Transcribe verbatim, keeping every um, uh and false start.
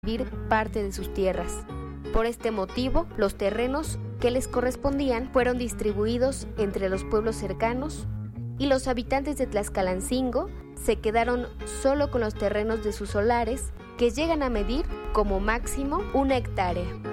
vivir parte de sus tierras. Por este motivo, los terrenos que les correspondían fueron distribuidos entre los pueblos cercanos y los habitantes de Tlaxcalancingo se quedaron solo con los terrenos de sus solares, que llegan a medir como máximo una hectárea.